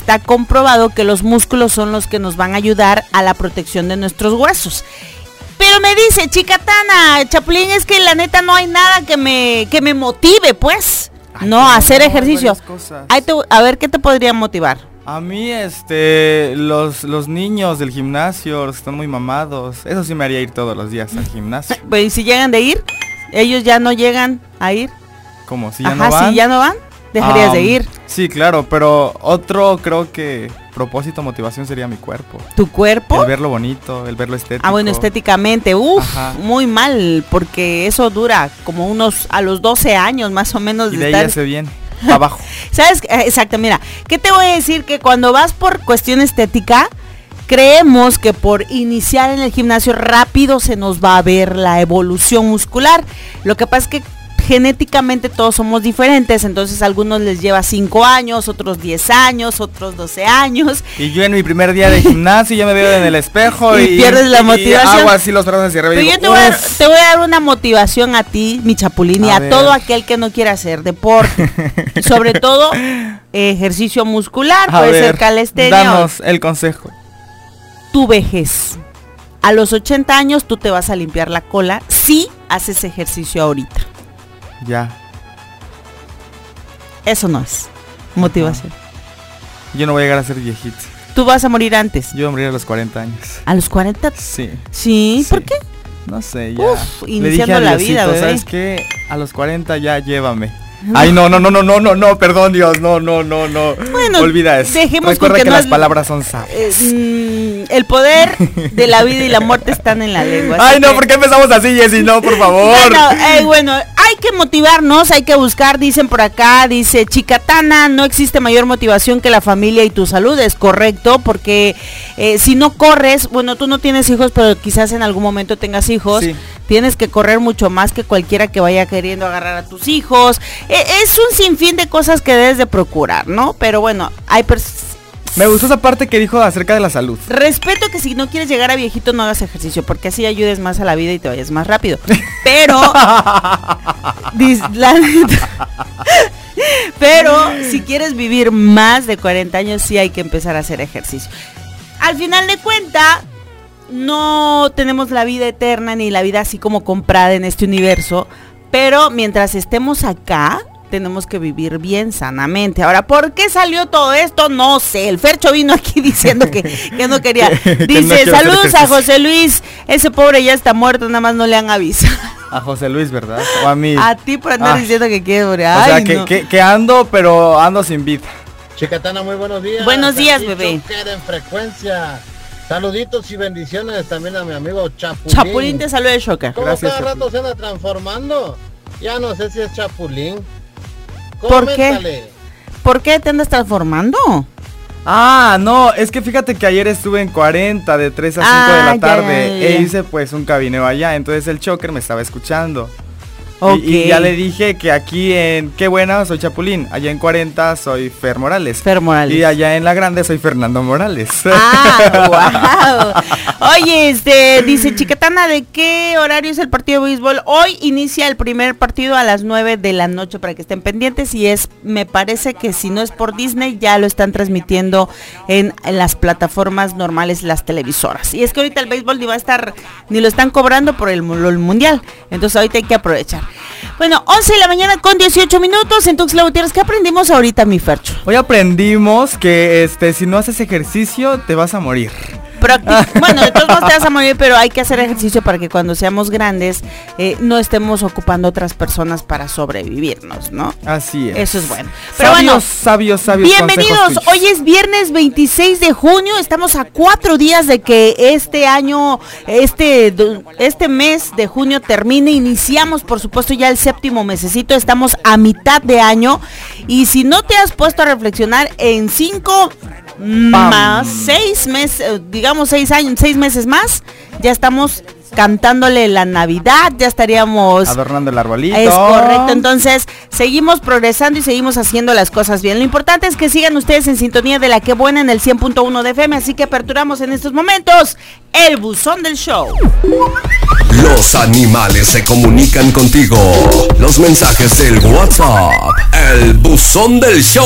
está comprobado que los músculos son los que nos van a ayudar a la protección de nuestros huesos. Pero me dice, Chicatana, Chapulín, es que la neta no hay nada que me motive, pues, a hacer ejercicio. A ver, ¿qué te podría motivar? A mí, los niños del gimnasio están muy mamados. Eso sí me haría ir todos los días al gimnasio. Pues, ¿y si llegan de ir? ¿Ellos ya no llegan a ir? ¿Cómo? ¿Si ya no van? ¿Si ya no van? Dejarías de ir. Sí, claro, pero otro creo que propósito, motivación sería mi cuerpo. ¿Tu cuerpo? El verlo bonito, el verlo estético. Bueno, estéticamente, muy mal, porque eso dura como a los 12 años más o menos. Y de ahí ya se viene, abajo. ¿Sabes? Exacto, mira, ¿qué te voy a decir? Que cuando vas por cuestión estética, creemos que por iniciar en el gimnasio rápido se nos va a ver la evolución muscular. Lo que pasa es que genéticamente todos somos diferentes, entonces a algunos les lleva 5 años, otros 10 años, otros 12 años. Y yo en mi primer día de gimnasio ya me veo en el espejo y pierdes la motivación. Y hago así los brazos hacia arriba. Pero yo te voy a dar una motivación a ti, mi Chapulín, y a todo aquel que no quiera hacer deporte. Sobre todo ejercicio muscular, puede ser calistenia. Danos el consejo. Tu vejez. A los 80 años tú te vas a limpiar la cola si haces ejercicio ahorita. Ya. Eso no es motivación. Yo no voy a llegar a ser viejito. Tú vas a morir antes. Yo voy a morir a los 40 años. ¿A los 40? Sí. ¿Sí? ¿Por qué? No sé, ya. Iniciando la vida, bebé. ¿Sabes qué? A los 40 ya llévame. Ay, no, perdón, Dios, no. Bueno, olvida eso. Recuerda que las palabras son sabias. El poder de la vida y la muerte están en la lengua. Ay, no, ¿por qué empezamos así, Jessy? No, por favor. Bueno, hay que motivarnos, hay que buscar, dicen por acá, dice Chicatana, no existe mayor motivación que la familia y tu salud, es correcto, porque si no corres, bueno, tú no tienes hijos, pero quizás en algún momento tengas hijos, sí. Tienes que correr mucho más que cualquiera que vaya queriendo agarrar a tus hijos. Es un sinfín de cosas que debes de procurar, ¿no? Pero bueno, me gustó esa parte que dijo acerca de la salud. Respeto que si no quieres llegar a viejito no hagas ejercicio, porque así ayudes más a la vida y te vayas más rápido. Pero pero si quieres vivir más de 40 años sí hay que empezar a hacer ejercicio. Al final de cuentas, no tenemos la vida eterna ni la vida así como comprada en este universo, pero mientras estemos acá tenemos que vivir bien sanamente. Ahora, ¿por qué salió todo esto? No sé. El Fercho vino aquí diciendo que no quería. Dice, saludos a José Luis. Ese pobre ya está muerto, nada más no le han avisado. A José Luis, ¿verdad? O a mí. A ti por andar diciendo que quieres morir. O sea, que ando, pero ando sin vida. Chicatana, muy buenos días. Buenos días, bebé. En frecuencia. Saluditos y bendiciones también a mi amigo Chapulín. Chapulín te saluda de Shocker. Gracias. Cada rato se anda transformando. Ya no sé si es Chapulín. ¿Por qué? ¿Por qué te andas transformando? No, es que fíjate que ayer estuve en 40 de 3 a 5 de la tarde ya. E hice pues un cabineo allá, entonces el Choker me estaba escuchando. Okay. Y ya le dije que aquí en Qué Buena soy Chapulín, allá en 40 soy Fer Morales. Y allá en La Grande soy Fernando Morales. Wow. Oye, dice Chicatana, ¿de qué horario es el partido de béisbol? Hoy inicia el primer partido a las 9 de la noche para que estén pendientes y me parece que si no es por Disney ya lo están transmitiendo en las plataformas normales, las televisoras. Y es que ahorita el béisbol ni lo están cobrando por el mundial, entonces ahorita hay que aprovechar. Bueno, 11 de la mañana con 18 minutos en Tuxtla Gutiérrez. ¿Qué aprendimos ahorita, mi Fercho? Hoy aprendimos que si no haces ejercicio te vas a morir. Bueno, de todos modos te vas a morir, pero hay que hacer ejercicio para que cuando seamos grandes no estemos ocupando otras personas para sobrevivirnos, ¿no? Así es. Eso es bueno. Pero sabios. Bienvenidos. Hoy es viernes 26 de junio. Estamos a 4 días de que este año, este mes de junio termine. Iniciamos, por supuesto, ya el 7º mesecito. Estamos a mitad de año. Y si no te has puesto a reflexionar en 5 más 6 meses, digamos 6 meses más, ya estamos cantándole la Navidad, ya estaríamos adornando el arbolito. Es correcto, entonces seguimos progresando y seguimos haciendo las cosas bien. Lo importante es que sigan ustedes en sintonía de La Qué Buena en el 100.1 de FM, así que aperturamos en estos momentos el buzón del show. Los animales se comunican contigo. Los mensajes del WhatsApp, el buzón del show.